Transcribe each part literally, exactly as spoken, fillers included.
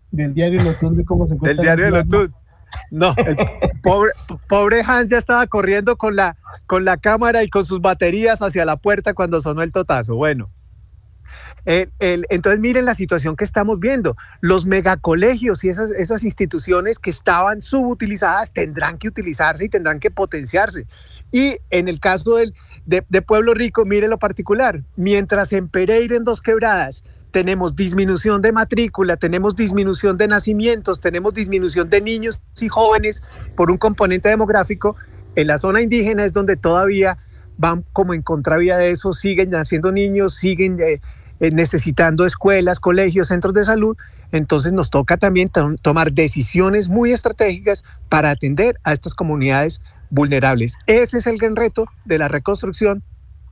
del diario Lotún de cómo se encuentra. Del diario de Lotún. No, el pobre, pobre Hans ya estaba corriendo con la, con la cámara y con sus baterías hacia la puerta cuando sonó el totazo. Bueno, el, el, entonces miren la situación que estamos viendo. Los megacolegios y esas, esas instituciones que estaban subutilizadas tendrán que utilizarse y tendrán que potenciarse. Y en el caso del, de, de Pueblo Rico, mire lo particular. Mientras en Pereira, en Dos Quebradas, tenemos disminución de matrícula, tenemos disminución de nacimientos, tenemos disminución de niños y jóvenes por un componente demográfico, en la zona indígena es donde todavía van como en contravía de eso, siguen naciendo niños, siguen eh, eh, necesitando escuelas, colegios, centros de salud. Entonces nos toca también to- tomar decisiones muy estratégicas para atender a estas comunidades vulnerables. Ese es el gran reto de la reconstrucción.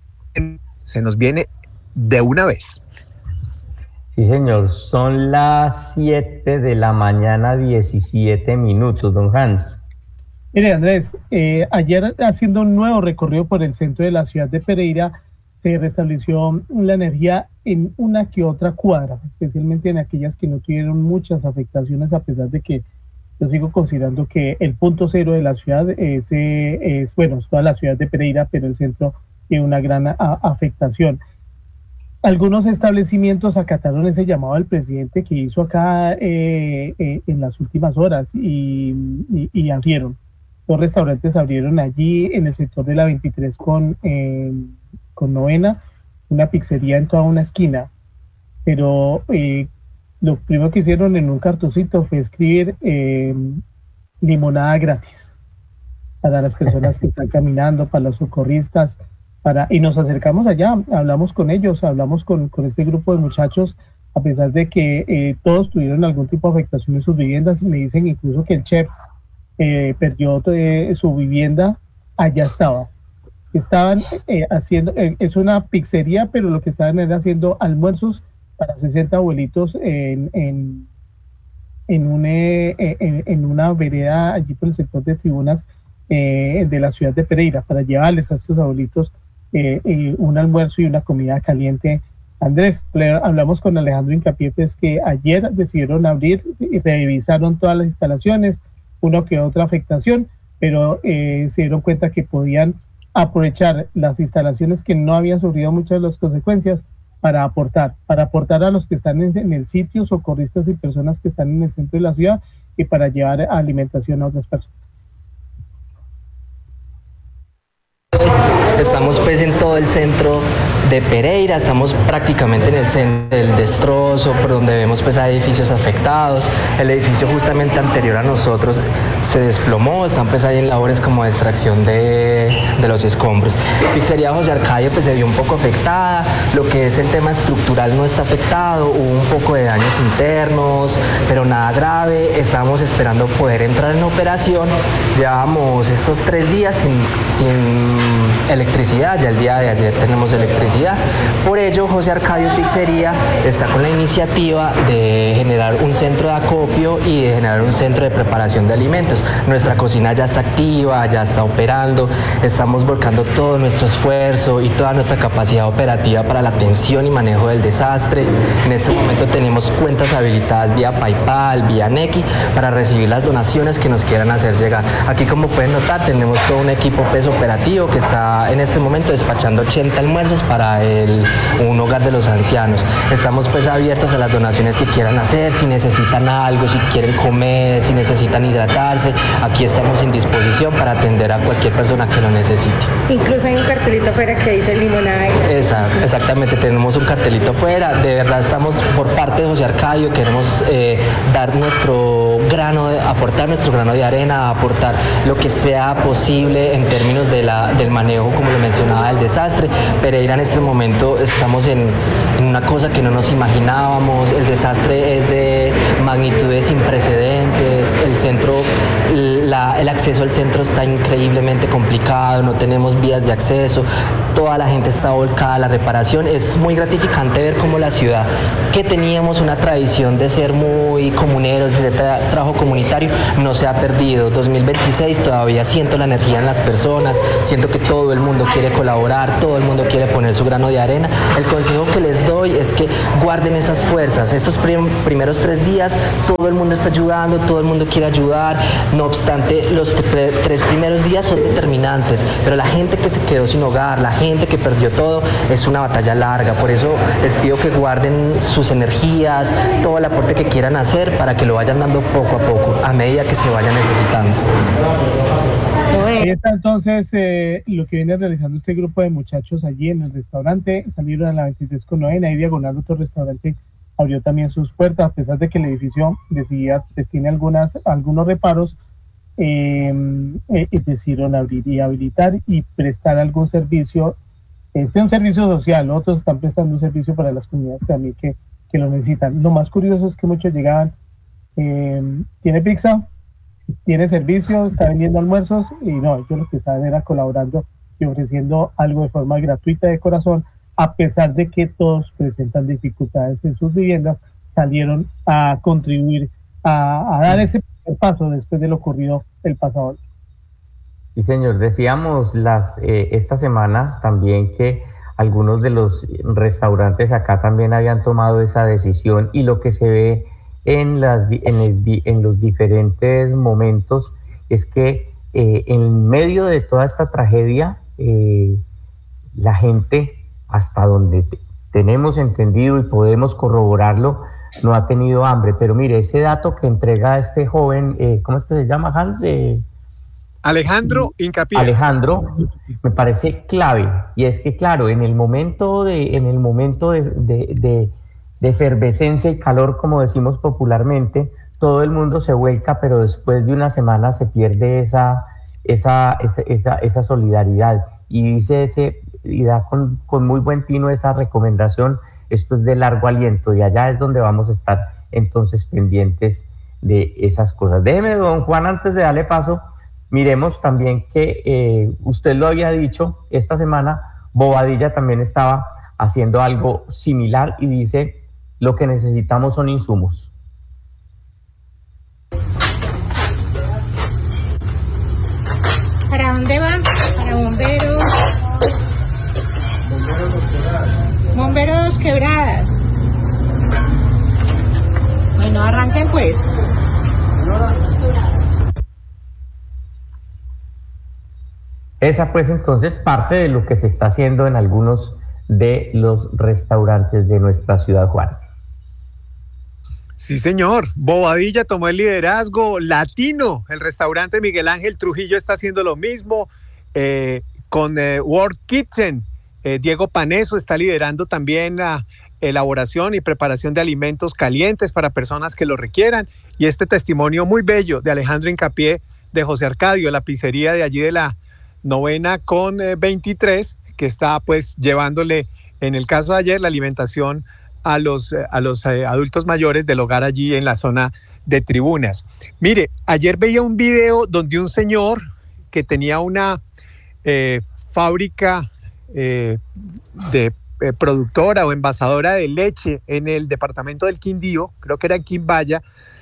Se nos viene de una vez. Sí, señor, son las siete de la mañana, diecisiete minutos, don Hans. Mire, Andrés, eh, ayer haciendo un nuevo recorrido por el centro de la ciudad de Pereira, se restableció la energía en una que otra cuadra, especialmente en aquellas que no tuvieron muchas afectaciones, a pesar de que yo sigo considerando que el punto cero de la ciudad es, eh, es bueno, es toda la ciudad de Pereira, pero el centro tiene una gran a, afectación. Algunos establecimientos acataron ese llamado del presidente que hizo acá eh, eh, en las últimas horas y, y, y abrieron. Dos restaurantes abrieron allí en el sector de la veintitrés con, eh, con Novena, una pizzería en toda una esquina. Pero eh, lo primero que hicieron en un cartoncito fue escribir eh, limonada gratis para las personas que están caminando, para los socorristas. Para, y nos acercamos allá, hablamos con ellos, hablamos con, con este grupo de muchachos, a pesar de que eh, todos tuvieron algún tipo de afectación en sus viviendas. Me dicen incluso que el chef eh, perdió eh, su vivienda, allá estaba. Estaban eh, haciendo, eh, es una pizzería, pero lo que estaban era haciendo almuerzos para sesenta abuelitos en, en, en, un, eh, en, en una vereda allí por el sector de tribunas eh, de la ciudad de Pereira, para llevarles a estos abuelitos Eh, eh, un almuerzo y una comida caliente. Andrés, hablamos con Alejandro Incapié, pues que ayer decidieron abrir y revisaron todas las instalaciones, una que otra afectación, pero eh, se dieron cuenta que podían aprovechar las instalaciones que no habían sufrido muchas de las consecuencias para aportar, para aportar a los que están en, en el sitio, socorristas y personas que están en el centro de la ciudad, y para llevar alimentación a otras personas. Estamos pues en todo el centro de Pereira, estamos prácticamente en el centro del destrozo, por donde vemos pues a edificios afectados. El edificio justamente anterior a nosotros se desplomó, están pues ahí en labores como de extracción de, de los escombros. Pizzería José Arcadio pues se vio un poco afectada, lo que es el tema estructural no está afectado, hubo un poco de daños internos, pero nada grave. Estábamos esperando poder entrar en operación, llevamos estos tres días sin, sin electricidad, ya el día de ayer tenemos electricidad. Por ello, José Arcadio Pizzería está con la iniciativa de generar un centro de acopio y de generar un centro de preparación de alimentos. Nuestra cocina ya está activa, ya está operando, estamos volcando todo nuestro esfuerzo y toda nuestra capacidad operativa para la atención y manejo del desastre. En este momento tenemos cuentas habilitadas vía PayPal, vía Nequi, para recibir las donaciones que nos quieran hacer llegar. Aquí, como pueden notar, tenemos todo un equipo peso operativo que está en este momento despachando ochenta almuerzos para el, un hogar de los ancianos. Estamos pues abiertos a las donaciones que quieran hacer, si necesitan algo, si quieren comer, si necesitan hidratarse, aquí estamos en disposición para atender a cualquier persona que lo necesite. Incluso hay un cartelito afuera que dice limonada. Exacto, exactamente, tenemos un cartelito afuera. De verdad estamos por parte de José Arcadio, queremos eh, dar nuestro grano, de, aportar nuestro grano de arena, aportar lo que sea posible en términos de la, del manejo, como lo mencionaba, del desastre. Pereira en este momento estamos en, en una cosa que no nos imaginábamos. El desastre es de magnitudes sin precedentes, el centro, la, el acceso al centro está increíblemente complicado, no tenemos vías de acceso, toda la gente está volcada a la reparación. Es muy gratificante ver cómo la ciudad, que teníamos una tradición de ser muy comuneros, de tra trabajo comunitario, no se ha perdido. dos mil veintiséis todavía siento la energía en las personas, siento que todo el mundo quiere colaborar, todo el mundo quiere poner su grano de arena. El consejo que les doy es que guarden esas fuerzas. Estos prim primeros tres días todo el mundo está ayudando, todo el mundo quiere ayudar. No obstante, los tre- tres primeros días son determinantes, pero la gente que se quedó sin hogar, la gente que perdió todo, es una batalla larga. Por eso les pido que guarden sus energías, todo el aporte que quieran hacer para que lo vayan dando poco a poco, a medida que se vaya necesitando. Ahí está entonces eh, lo que viene realizando este grupo de muchachos allí en el restaurante. Salieron a la veintitrés con nueve, ahí diagonal otro restaurante abrió también sus puertas, a pesar de que el edificio decidía, pues, tiene algunas, algunos reparos, eh, eh, decidieron abrir y habilitar y prestar algún servicio. Este es un servicio social, otros están prestando un servicio para las comunidades también que, que lo necesitan. Lo más curioso es que muchos llegaban, eh, ¿tiene pizza? Tiene servicios, está vendiendo almuerzos, y no, ellos lo que estaban era colaborando y ofreciendo algo de forma gratuita, de corazón, a pesar de que todos presentan dificultades en sus viviendas, salieron a contribuir a, a dar ese primer paso después de lo ocurrido el pasado año. Sí, señor, decíamos las, eh, esta semana también que algunos de los restaurantes acá también habían tomado esa decisión, y lo que se ve en, las, en, el, en los diferentes momentos es que eh, en medio de toda esta tragedia, eh, la gente, hasta donde te, tenemos entendido y podemos corroborarlo, no ha tenido hambre. Pero mire, ese dato que entrega este joven, eh, ¿cómo es que se llama, Hans? Eh, Alejandro Hincapié. Alejandro, me parece clave, y es que claro, en el momento de, en el momento de, de, de de efervescencia y calor, como decimos popularmente, todo el mundo se vuelca, pero después de una semana se pierde esa, esa, esa, esa, esa solidaridad. Y dice ese, y da con, con muy buen tino esa recomendación: esto es de largo aliento, y allá es donde vamos a estar entonces pendientes de esas cosas. Déjeme, don Juan, antes de darle paso, miremos también que eh, usted lo había dicho, esta semana Bobadilla también estaba haciendo algo similar y dice: lo que necesitamos son insumos. ¿Para dónde van? Para bomberos. Bomberos Dos Quebradas. Bueno, arranquen pues. Esa pues entonces parte de lo que se está haciendo en algunos de los restaurantes de nuestra ciudad, Juan. Sí, señor. Bobadilla tomó el liderazgo latino. El restaurante Miguel Ángel Trujillo está haciendo lo mismo. Eh, con eh, World Kitchen, eh, Diego Paneso está liderando también la elaboración y preparación de alimentos calientes para personas que lo requieran. Y este testimonio muy bello de Alejandro Hincapié, de José Arcadio, la pizzería de allí de la novena con eh, veintitrés, que está pues llevándole, en el caso de ayer, la alimentación a los, a los eh, adultos mayores del hogar allí en la zona de tribunas. Mire, ayer veía un video donde un señor que tenía una eh, fábrica eh, de eh, productora o envasadora de leche en el departamento del Quindío, creo que era en Quimbaya,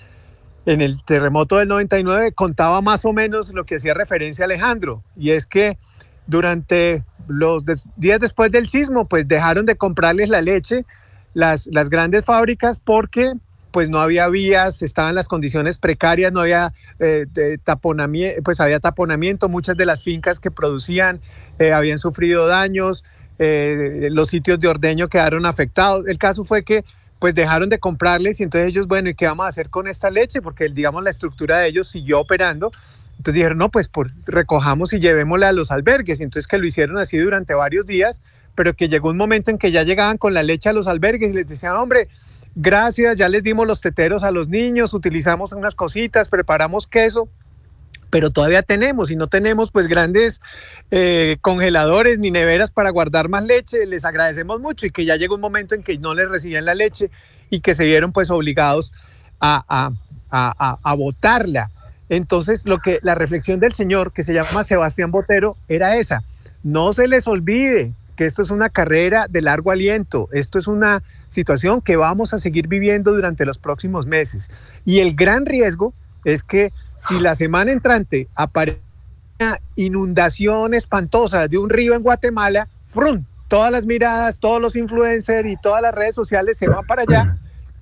en el terremoto del noventa y nueve, contaba más o menos lo que hacía referencia a Alejandro, y es que durante los de, días después del sismo, pues dejaron de comprarles la leche las, las grandes fábricas, porque pues no había vías, estaban las condiciones precarias, no había eh, taponamiento, pues había taponamiento, muchas de las fincas que producían eh, habían sufrido daños, eh, los sitios de ordeño quedaron afectados. El caso fue que pues dejaron de comprarles, y entonces ellos, bueno, ¿y qué vamos a hacer con esta leche? Porque digamos la estructura de ellos siguió operando. Entonces dijeron, no, pues por, recojamos y llevémosla a los albergues. Y entonces que lo hicieron así durante varios días, pero que llegó un momento en que ya llegaban con la leche a los albergues y les decían, hombre, gracias, ya les dimos los teteros a los niños, utilizamos unas cositas, preparamos queso, pero todavía tenemos, y no tenemos pues grandes eh, congeladores ni neveras para guardar más leche. Les agradecemos mucho, y que ya llegó un momento en que no les recibían la leche y que se vieron pues obligados a, a, a, a, a botarla. Entonces lo que la reflexión del señor, que se llama Sebastián Botero, era esa: no se les olvide que esto es una carrera de largo aliento, esto es una situación que vamos a seguir viviendo durante los próximos meses, y el gran riesgo es que si la semana entrante aparece una inundación espantosa de un río en Guatemala, ¡frum!, todas las miradas, todos los influencers y todas las redes sociales se van para allá,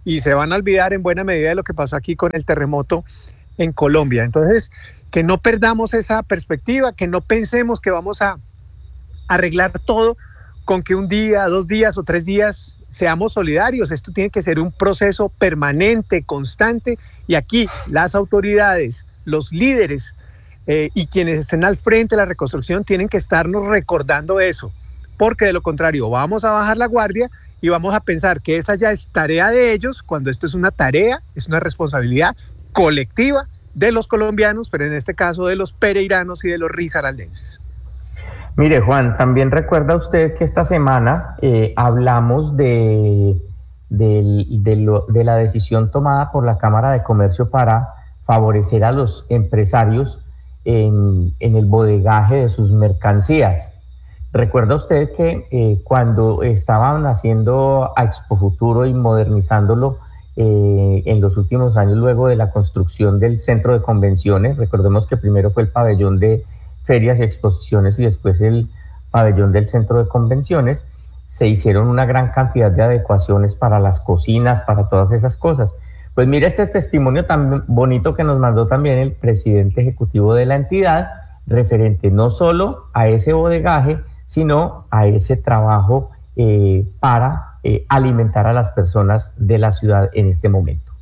y se van a olvidar en buena medida de lo que pasó aquí con el terremoto en Colombia. Entonces, que no perdamos esa perspectiva, que no pensemos que vamos a arreglar todo con que un día, dos días o tres días seamos solidarios. Esto tiene que ser un proceso permanente, constante, y aquí las autoridades, los líderes eh, y quienes estén al frente de la reconstrucción tienen que estarnos recordando eso, porque de lo contrario vamos a bajar la guardia y vamos a pensar que esa ya es tarea de ellos, cuando esto es una tarea, es una responsabilidad colectiva de los colombianos, pero en este caso de los pereiranos y de los risaraldenses. Mire, Juan, también recuerda usted que esta semana eh, hablamos de, de, de, lo, de la decisión tomada por la Cámara de Comercio para favorecer a los empresarios en, en el bodegaje de sus mercancías. Recuerda usted que eh, cuando estaban haciendo a Expo Futuro y modernizándolo eh, en los últimos años, luego de la construcción del centro de convenciones, recordemos que primero fue el pabellón de ferias y exposiciones y después el pabellón del centro de convenciones, se hicieron una gran cantidad de adecuaciones para las cocinas, para todas esas cosas. Pues mira este testimonio tan bonito que nos mandó también el presidente ejecutivo de la entidad, referente no solo a ese bodegaje, sino a ese trabajo eh, para eh, alimentar a las personas de la ciudad en este momento.